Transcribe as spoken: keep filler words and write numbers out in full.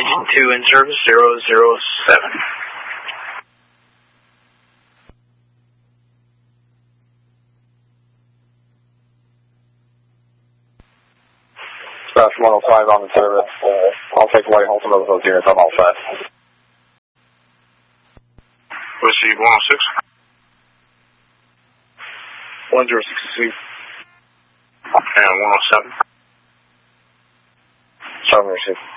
Station two in service, zero zero seven. Dispatch one oh five on the service. Uh, I'll take away hold some of those units. I'm all set. Whiskey one oh six. one zero six two. And one oh seven. seven receive.